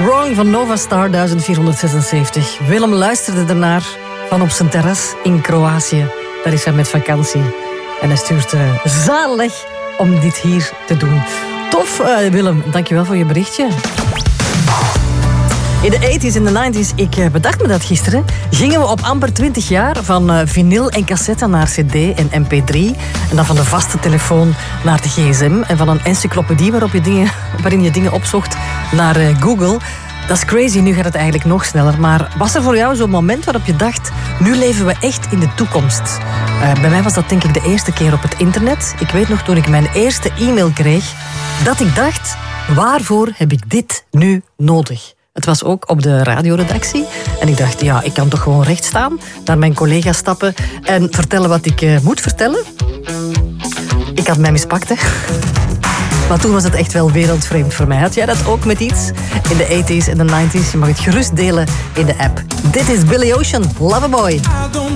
Wrong van Nova Star 1476. Willem luisterde ernaar van op zijn terras in Kroatië. Daar is hij met vakantie. En hij stuurt zalig om dit hier te doen. Tof, Willem. Dankjewel voor je berichtje. In de 80s en de 90s, ik bedacht me dat gisteren, gingen we op amper 20 jaar van vinyl en cassette naar cd en mp3. En dan van de vaste telefoon naar de gsm. En van een encyclopedie waarin je dingen opzocht naar Google. Dat is crazy, nu gaat het eigenlijk nog sneller. Maar was er voor jou zo'n moment waarop je dacht, nu leven we echt in de toekomst? Bij mij was dat denk ik de eerste keer op het internet. Ik weet nog toen ik mijn eerste e-mail kreeg, dat ik dacht, waarvoor heb ik dit nu nodig? Het was ook op de radioredactie. En ik dacht, ja, ik kan toch gewoon recht staan, naar mijn collega's stappen en vertellen wat ik moet vertellen. Ik had mij mispakt, hè. Maar toen was het echt wel wereldvreemd voor mij. Had jij dat ook met iets? In de 80s en de 90s? Je mag het gerust delen in de app. Dit is Billy Ocean, Loverboy.